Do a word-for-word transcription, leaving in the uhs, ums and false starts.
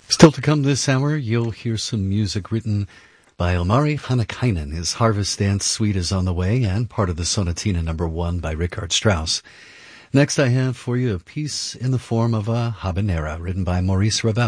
Still to come this hour, you'll hear some music written by Omari Hanakainen. His Harvest Dance Suite is on the way, and part of the Sonatina number one by Richard Strauss. Next I have for you a piece in the form of a habanera written by Maurice Ravel.